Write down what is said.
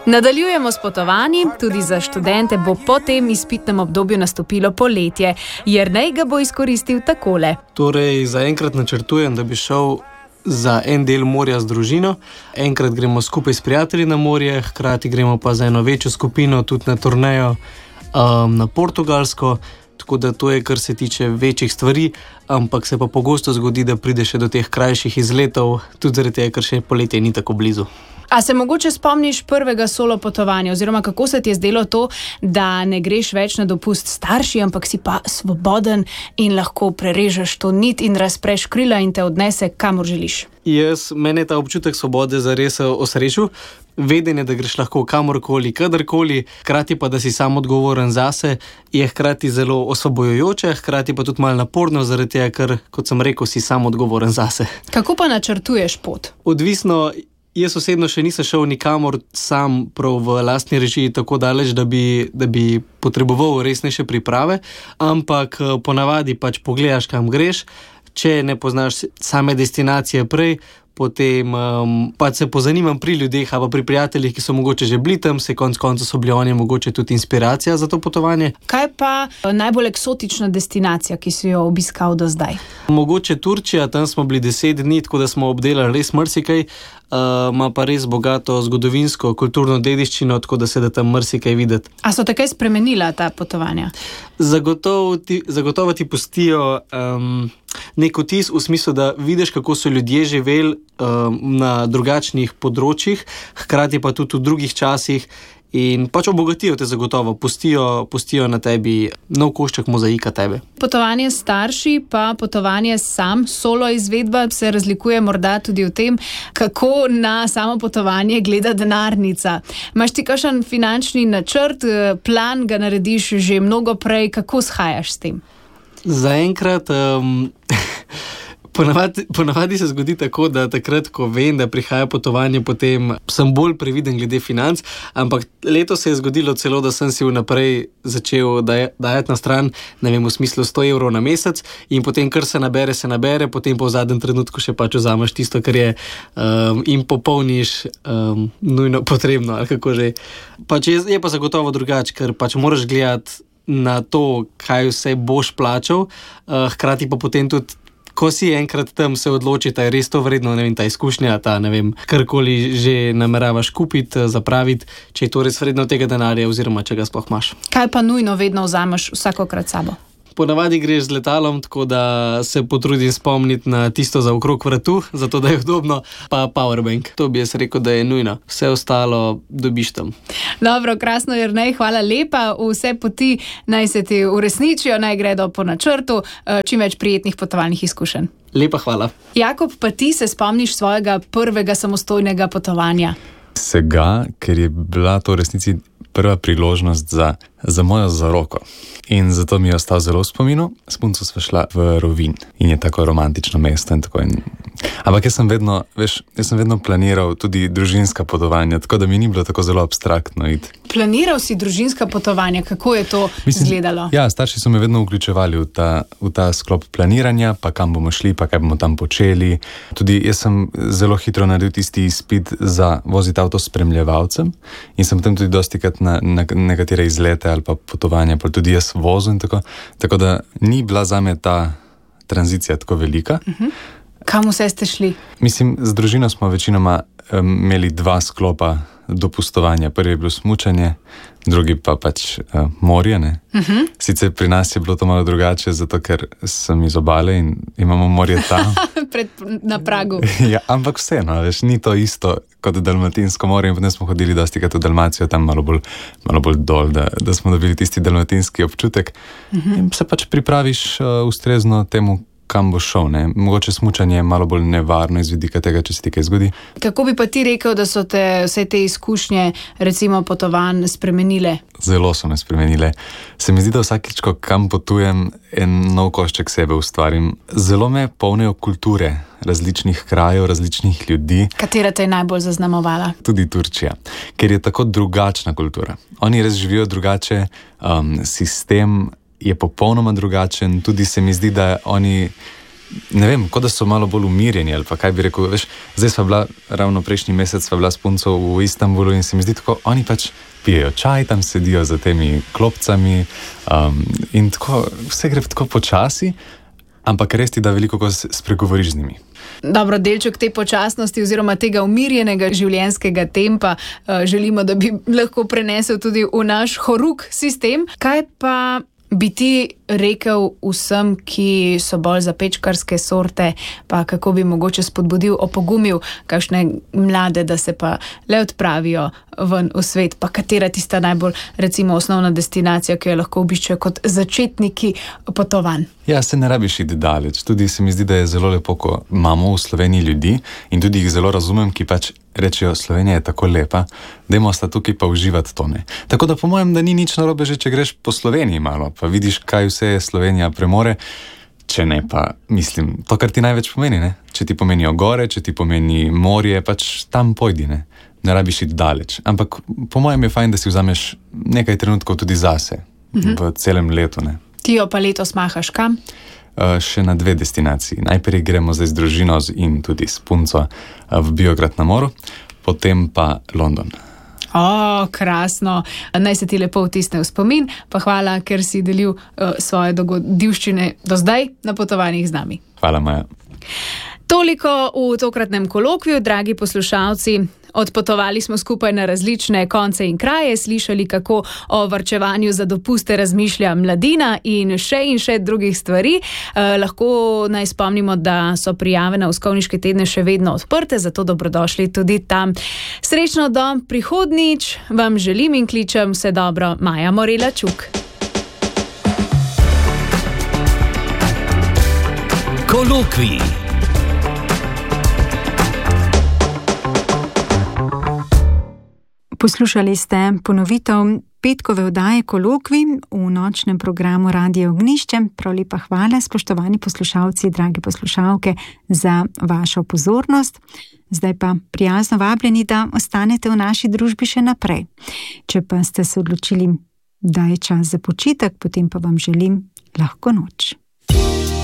Nadaljujemo s potovanji, tudi za študente bo po tem izpitnem obdobju nastopilo poletje. Jernej ga bo izkoristil takole. Torej, zaenkrat načrtujem, da bi šel za en del morja z družino. Enkrat gremo skupaj s prijatelji na morje, hkrati gremo pa za eno večjo skupino tudi na turnejo na Portugalsko. Tako da to je, kar se tiče večjih stvari, ampak se pa pogosto zgodi, da pride še do teh krajših izletov, tudi zaradi tega, ker še poletje ni tako blizu. A se mogoče spomniš prvega solo potovanja, oziroma kako se ti je zdelo to, da ne greš več na dopust starši, ampak si pa svoboden in lahko prerežeš to nit in razpreš krila in te odnese, kamor želiš? Mene je ta občutek svobode zares osrečil. Vedenje, da greš lahko kamorkoli, kadarkoli, hkrati pa, da si sam odgovoren zase, je hkrati zelo osvobojujoče, hkrati pa tudi malo naporno, zaradi tega, ker, kot sem rekel, si sam odgovoren zase. Kako pa načrtuješ pot? Odvisno. Jaz osebno še nisem šel nikamor sam prav v lastni režiji tako daleč, da bi potreboval resnejše priprave, ampak ponavadi pač pogledaš, kam greš. Če ne poznaš same destinacije prej, potem pač se pozanimam pri ljudeh ali pri prijateljih, ki so mogoče že bili tam, se konec koncev so bili oni mogoče tudi inspiracija za to potovanje. Kaj pa najbolj eksotična destinacija, ki si jo obiskal do zdaj? Mogoče Turčija, tam smo bili 10 dni, tako da smo obdelali res marsikaj. Ima pa res bogato zgodovinsko, kulturno dediščino, tako da se da tam marsikaj videti. A so te kaj spremenila ta potovanja? Zagotovo ti pustijo nek vtis v smislu, da vidiš, kako so ljudje živeli na drugačnih področjih, hkrati pa tudi v drugih časih in pač obogatijo te zagotovo, pustijo na tebi nov košček mozaika tebe. Potovanje s starši pa potovanje sam, solo izvedba se razlikuje morda tudi v tem, kako na samo potovanje gleda denarnica. Imaš ti kakšen finančni načrt, plan ga narediš že mnogo prej, kako shajaš s tem? Zaenkrat Ponavadi se zgodi tako, da takrat, ko vem, da prihaja potovanje, potem sem bolj previden glede financ, ampak letos se je zgodilo celo, da sem si vnaprej začel dajati na stran, ne vem, v smislu 100 evrov na mesec in potem, kar se nabere, potem pa v zadnjem trenutku še pač vzameš tisto, kar je in popolniš nujno potrebno, ali kako že. Pač je pa zagotovo drugače, ker pač moraš gledati na to, kaj vse boš plačal, hkrati pa potem tudi ko si enkrat tam se odloči, da je res to vredno, ne vem, ta izkušnja, karkoli že nameravaš kupiti, zapraviti, če je to res vredno tega denarja oziroma če ga sploh imaš. Kaj pa nujno vedno vzameš vsakokrat sabo? Ponavadi greš z letalom, tako da se potrudim spomniti na tisto za okrog vratu, zato da je udobno, pa powerbank. To bi jaz rekel, da je nujno. Vse ostalo dobiš tam. Dobro, krasno, Jernej, hvala lepa. Vse poti naj se ti uresničijo, naj gredo po načrtu. Čim več prijetnih potovalnih izkušenj. Lepa hvala. Jakob, pa ti se spomniš svojega prvega samostojnega potovanja? Sega, ker je bila to v resnici prva priložnost za mojo zaroko. In zato mi je ostal zelo v spominu. S punco sva šla v Rovinj in je tako romantično mesto in tako. Ampak jaz sem vedno planiral tudi družinska potovanja, tako da mi ni bilo tako zelo abstraktno iti. Planiral si družinska potovanja, kako je to izgledalo? Ja, starši so me vedno vključevali v ta sklop planiranja, pa kam bomo šli, pa kaj bomo tam počeli. Tudi jaz sem zelo hitro naredil tisti izpit za voziti avto s spremljevalcem in sem potem tudi dostikrat na nekatere izlete ali pa potovanja, pa tudi jaz vozil in tako. Tako da ni bila zame ta tranzicija tako velika. Kam vse ste šli? Mislim, z družino smo večinoma imeli 2 sklopa dopustovanja. Prvi je bilo smučanje, drugi pa pač morje, ne? Sicer pri nas je bilo to malo drugače, zato ker sem iz obale in imamo morje tam. Na pragu. Ja, ampak vseeno, veš, ni to isto kot Dalmatinsko morje in potem smo hodili dostikrat v Dalmacijo, tam malo bolj dol, da smo dobili tisti dalmatinski občutek. In se pač pripraviš ustrezno temu, kam bo šel, ne? Mogoče smučanje je malo bolj nevarno iz vidika tega, če se ti kaj zgodi. Kako bi pa ti rekel, da so te vse te izkušnje, recimo potovanj, spremenile? Zelo so me spremenile. Se mi zdi, da vsakič, ko kam potujem, en nov košček sebe ustvarim. Zelo me polnijo kulture različnih krajev, različnih ljudi. Katera te je najbolj zaznamovala? Tudi Turčija, ker je tako drugačna kultura. Oni res živijo drugače, sistem je popolnoma drugačen, tudi se mi zdi, da oni ne vem, kot da so malo bolj umirjeni ali pa kaj bi rekel, veš, zdaj sva bila, ravno prejšnji mesec sva bila s punco v Istanbulu in se mi zdi tako, oni pač pijejo čaj, tam sedijo za temi klopcami in tako, vse gre tako počasi, ampak res ti da veliko, ko spregovoriš z njimi. Dobro, delček te počasnosti oziroma tega umirjenega življenjskega tempa želimo, da bi lahko prenesel tudi v naš horuk sistem. Kaj pa bi ti rekel vsem, ki so bolj za pečkarske sorte, pa kako bi mogoče spodbudil, opogumil kakšne mlade, da se pa le odpravijo ven v svet, pa katera tista najbolj, recimo, osnovna destinacija, ki jo lahko obiščejo kot začetniki potovanj? Ja, se ne rabiš iti daleč. Tudi se mi zdi, da je zelo lepo, ko imamo v Sloveniji ljudi in tudi jih zelo razumem, ki pač rečejo, Slovenija je tako lepa, dajmo sta tukaj pa uživati to, ne. Tako da po mojem, da ni nič narobe že, če greš po Sloveniji malo, pa vidiš, kaj vse Slovenija premore, če ne pa, mislim, to, kar ti največ pomeni, ne. Če ti pomenijo gore, če ti pomeni morje, pač tam pojdi, ne. Ne rabiš iti daleč. Ampak po mojem je fajn, da si vzameš nekaj trenutkov tudi zase v celem letu, ne. Ti jo pa letos mahaš kam? Še na 2 destinaciji. Najprej gremo zdaj z družino in tudi s punco v Biograd na moru, potem pa London. Krasno. Naj se ti lepo vtisne v spomin, pa hvala, ker si delil svoje dogodivščine do zdaj na potovanjih z nami. Hvala, Maja. Toliko v tokratnem kolokviju, dragi poslušalci. Odpotovali smo skupaj na različne konce in kraje, slišali, kako o varčevanju za dopuste razmišlja mladina in še drugih stvari. Lahko naj spomnimo, da so prijave na Uskovniške tedne še vedno odprte, zato dobrodošli tudi tam. Srečno do prihodnjič, vam želim in kličem vse dobro, Maja Morela Čuk. Kolokvij. Poslušali ste ponovitev petkove oddaje Kolokvij v nočnem programu Radio Ognjišče. Prav lepa hvala, spoštovani poslušalci, dragi poslušalke, za vašo pozornost. Zdaj pa prijazno vabljeni, da ostanete v naši družbi še naprej. Če pa ste se odločili, da je čas za počitek, potem pa vam želim lahko noč.